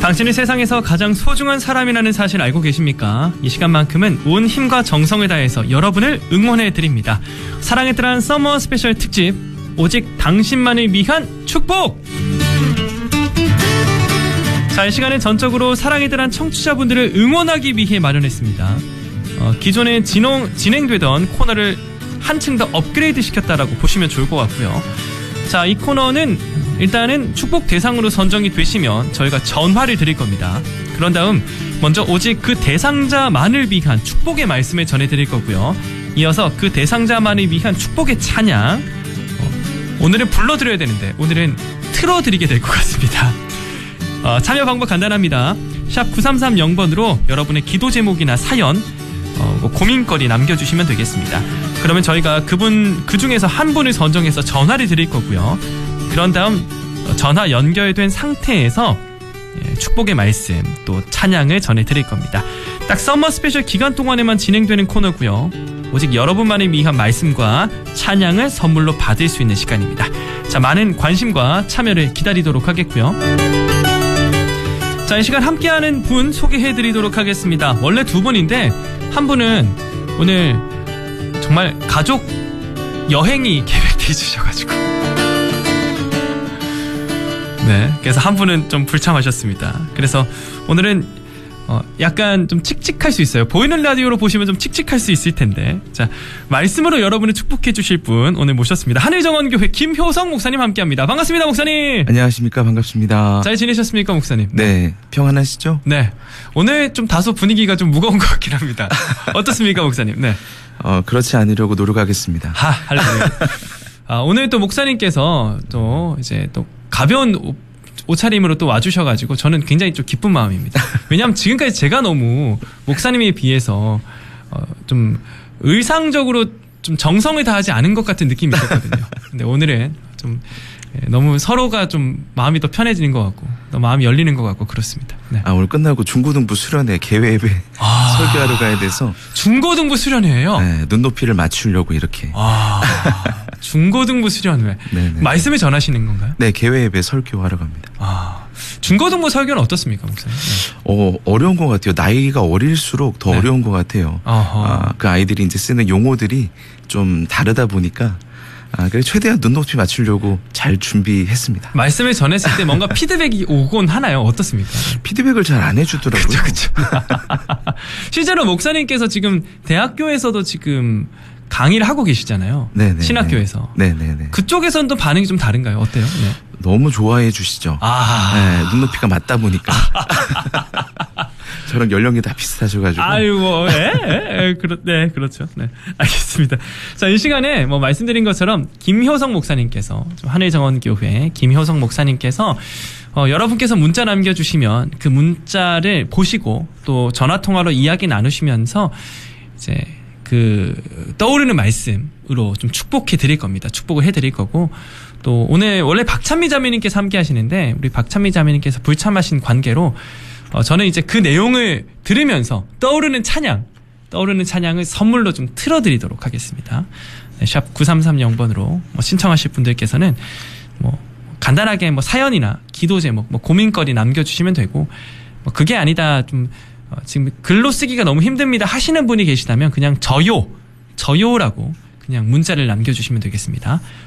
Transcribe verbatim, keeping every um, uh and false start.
당신이 세상에서 가장 소중한 사람이라는 사실 알고 계십니까? 이 시간만큼은 온 힘과 정성을 다해서 여러분을 응원해드립니다. 사랑의 뜻한 서머 스페셜 특집, 오직 당신만을 위한 축복! 자, 이 시간은 전적으로 사랑의 뜻한 청취자분들을 응원하기 위해 마련했습니다. 어, 기존에 진행, 진행되던 코너를 한층 더 업그레이드 시켰다라고 보시면 좋을 것 같고요. 자, 이 코너는 일단은 축복 대상으로 선정이 되시면 저희가 전화를 드릴 겁니다. 그런 다음 먼저 오직 그 대상자만을 위한 축복의 말씀을 전해드릴 거고요. 이어서 그 대상자만을 위한 축복의 찬양, 어, 오늘은 불러드려야 되는데 오늘은 틀어드리게 될 것 같습니다. 어, 참여 방법 간단합니다. 샵 구삼삼영 번으로 여러분의 기도 제목이나 사연, 어, 뭐 고민거리 남겨주시면 되겠습니다. 그러면 저희가 그분 그 중에서 한 분을 선정해서 전화를 드릴 거고요. 그런 다음 전화 연결된 상태에서 축복의 말씀 또 찬양을 전해드릴 겁니다. 딱 서머 스페셜 기간 동안에만 진행되는 코너고요. 오직 여러분만을 위한 말씀과 찬양을 선물로 받을 수 있는 시간입니다. 자, 많은 관심과 참여를 기다리도록 하겠고요. 자, 이 시간 함께하는 분 소개해드리도록 하겠습니다. 원래 두 분인데 한 분은 오늘 정말 가족 여행이 계획돼 있으셔가지고 네, 그래서 한 분은 좀 불참하셨습니다. 그래서 오늘은 어, 약간 좀 칙칙할 수 있어요. 보이는 라디오로 보시면 좀 칙칙할 수 있을 텐데, 자, 말씀으로 여러분을 축복해 주실 분 오늘 모셨습니다. 하늘정원교회 김효성 목사님 함께합니다. 반갑습니다, 목사님. 안녕하십니까, 반갑습니다. 잘 지내셨습니까, 목사님? 네, 평안하시죠? 네, 오늘 좀 다소 분위기가 좀 무거운 것 같긴 합니다. 어떻습니까, 목사님? 네. 어, 그렇지 않으려고 노력하겠습니다. 하, 할렐루야. 아, 오늘 또 목사님께서 또 이제 또 가벼운 옷, 옷차림으로 또 와주셔가지고 저는 굉장히 좀 기쁜 마음입니다. 왜냐하면 지금까지 제가 너무 목사님에 비해서 어, 좀 의상적으로 좀 정성을 다하지 않은 것 같은 느낌이 있었거든요. 근데 오늘은 좀 너무 서로가 좀 마음이 더 편해지는 것 같고 더 마음이 열리는 것 같고 그렇습니다. 네. 아, 오늘 끝나고 중고등부 수련회 개회 예배 아, 설교하러 가야 돼서. 중고등부 수련회예요? 네, 눈높이를 맞추려고 이렇게. 아, 중고등부 수련회. 네네. 말씀을 전하시는 건가요? 네, 개회 예배 설교하러 갑니다. 아, 중고등부 설교는 어떻습니까, 목사님? 네. 어, 어려운 것 같아요. 나이가 어릴수록 더 네. 어려운 것 같아요. 아, 그 아이들이 이제 쓰는 용어들이 좀 다르다 보니까 아, 그래 최대한 눈높이 맞추려고 잘 준비했습니다. 말씀을 전했을 때 뭔가 피드백이 오곤 하나요? 어떻습니까? 피드백을 잘 안 해주더라고요. 그쵸, 그쵸. 실제로 목사님께서 지금 대학교에서도 지금 강의를 하고 계시잖아요. 네네. 신학교에서. 네네네. 그쪽에서는 또 반응이 좀 다른가요? 어때요? 네. 너무 좋아해 주시죠. 아. 네, 눈높이가 맞다 보니까. 저랑 연령이 다 비슷하셔가지고. 아이고, 예, 예, 예, 그렇, 네, 그렇죠. 네, 알겠습니다. 자, 이 시간에 뭐 말씀드린 것처럼 김효성 목사님께서, 하늘정원교회 김효성 목사님께서 어, 여러분께서 문자 남겨주시면 그 문자를 보시고 또 전화통화로 이야기 나누시면서 이제 그 떠오르는 말씀으로 좀 축복해 드릴 겁니다. 축복을 해 드릴 거고 또 오늘 원래 박찬미 자매님께서 함께 하시는데 우리 박찬미 자매님께서 불참하신 관계로 어, 저는 이제 그 내용을 들으면서 떠오르는 찬양, 떠오르는 찬양을 선물로 좀 틀어드리도록 하겠습니다. 네, 샵 구삼삼영 번으로 뭐 신청하실 분들께서는 뭐 간단하게 뭐 사연이나 기도 제목, 뭐 고민거리 남겨주시면 되고 뭐 그게 아니다 좀 어, 지금 글로 쓰기가 너무 힘듭니다 하시는 분이 계시다면 그냥 저요, 저요라고 그냥 문자를 남겨주시면 되겠습니다.